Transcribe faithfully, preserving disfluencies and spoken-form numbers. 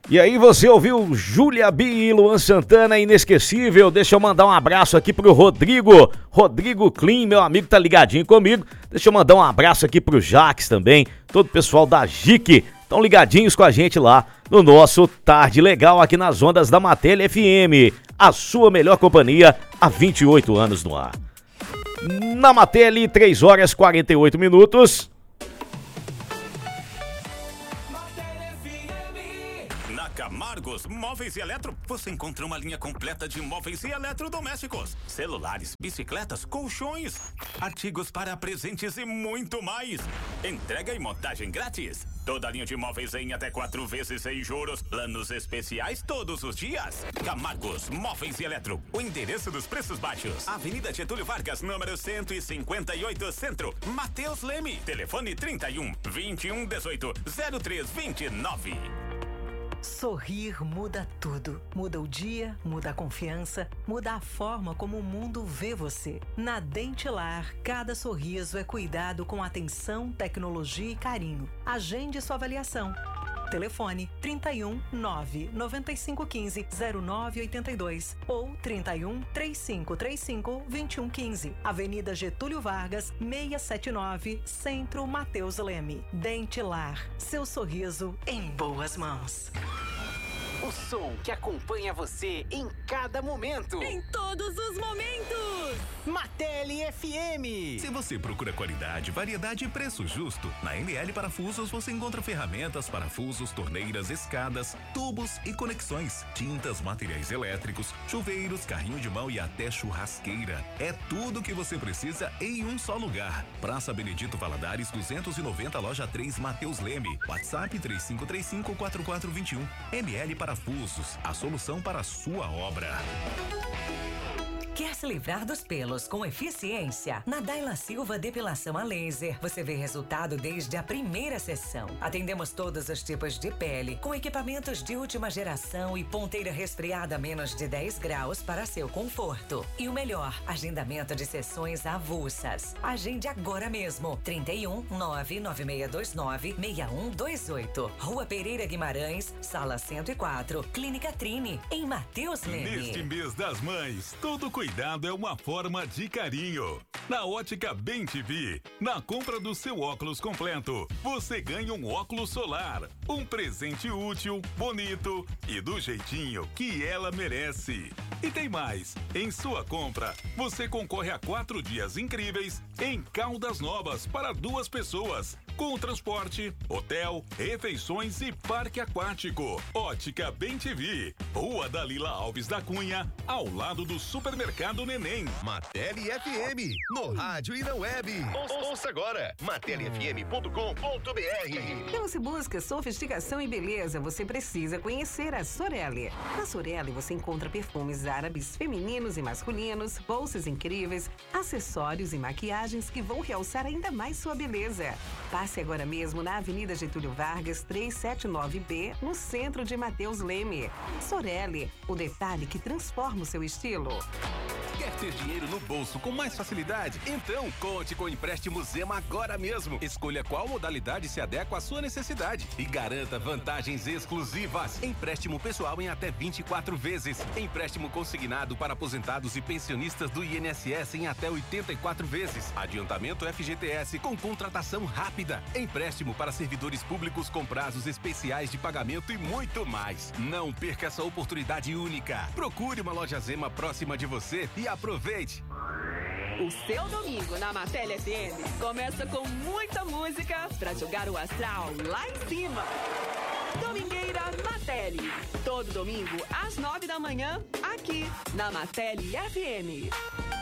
E aí você ouviu Júlia B e Luan Santana, inesquecível. Deixa eu mandar um abraço aqui pro Rodrigo, Rodrigo Klim, meu amigo tá ligadinho comigo. Deixa eu mandar um abraço aqui pro Jaques também, todo o pessoal da J I C estão ligadinhos com a gente lá no nosso Tarde Legal aqui nas ondas da Matéria F M, a sua melhor companhia há vinte e oito anos no ar. Na Matéria, três horas e quarenta e oito minutos. Camargos Móveis e Eletro, você encontra uma linha completa de móveis e eletrodomésticos, celulares, bicicletas, colchões, artigos para presentes e muito mais. Entrega e montagem grátis. Toda a linha de móveis em até quatro vezes sem juros, planos especiais todos os dias. Camargos Móveis e Eletro, o endereço dos preços baixos. Avenida Getúlio Vargas, número cento e cinquenta e oito, Centro. Matheus Leme, telefone trinta e um, vinte e um, dezoito, zero três vinte e nove. Sorrir muda tudo. Muda o dia, muda a confiança, muda a forma como o mundo vê você. Na Dentilar, cada sorriso é cuidado com atenção, tecnologia e carinho. Agende sua avaliação. Telefone trinta e um, nove, nove cinco um cinco, zero nove oito dois ou trinta e um, três cinco três cinco, vinte e um quinze. Avenida Getúlio Vargas, seiscentos e setenta e nove, Centro, Matheus Leme. Dentilar, seu sorriso em boas mãos. O som que acompanha você em cada momento. Em todos os momentos. Matéria F M. Se você procura qualidade, variedade e preço justo, na M L Parafusos você encontra ferramentas, parafusos, torneiras, escadas, tubos e conexões, tintas, materiais elétricos, chuveiros, carrinho de mão e até churrasqueira. É tudo o que você precisa em um só lugar. Praça Benedito Valadares duzentos e noventa, loja três, Matheus Leme. WhatsApp três cinco três cinco, quatro quatro dois um. M L Parafusos, a solução para a sua obra. Quer se livrar dos pelos com eficiência? Na Daila Silva Depilação a Laser, você vê resultado desde a primeira sessão. Atendemos todos os tipos de pele, com equipamentos de última geração e ponteira resfriada a menos de dez graus para seu conforto. E o melhor, agendamento de sessões avulsas. Agende agora mesmo. trinta e um, nove nove seis dois nove, seis um dois oito. Rua Pereira Guimarães, Sala cento e quatro, Clínica Trini, em Matheus Leme. Neste mês das mães, todo cuidado é uma forma de carinho. Na Ótica Bem T V, na compra do seu óculos completo, você ganha um óculos solar. Um presente útil, bonito e do jeitinho que ela merece. E tem mais, em sua compra, você concorre a quatro dias incríveis em Caldas Novas para duas pessoas, com transporte, hotel, refeições e parque aquático. Ótica Bem T V, Rua Dalila Alves da Cunha, ao lado do Supermercado Neném. Matéria F M, no rádio e na web. Ou, ouça agora, matéria f m ponto com ponto b r. Se você busca sofisticação e beleza, você precisa conhecer a Sorelle. Na Sorelle você encontra perfumes árabes, femininos e masculinos, bolsas incríveis, acessórios e maquiagens que vão realçar ainda mais sua beleza. Passe agora mesmo na Avenida Getúlio Vargas, trezentos e setenta e nove B, no centro de Matheus Leme. Sorelle, o detalhe que transforma o seu estilo. Quer ter dinheiro no bolso com mais facilidade? Então, conte com o empréstimo Zema agora mesmo. Escolha qual modalidade se adequa à sua necessidade e garanta vantagens exclusivas. Empréstimo pessoal em até vinte e quatro vezes. Empréstimo consignado para aposentados e pensionistas do I N S S em até oitenta e quatro vezes. Adiantamento F G T S com contratação rápida. Empréstimo para servidores públicos com prazos especiais de pagamento e muito mais. Não perca essa oportunidade única. Procure uma loja Zema próxima de você e aproveite! O seu domingo na Matéria F M começa com muita música pra jogar o astral lá em cima. Domingueira Matéria. Todo domingo às nove da manhã, aqui na Matéria F M.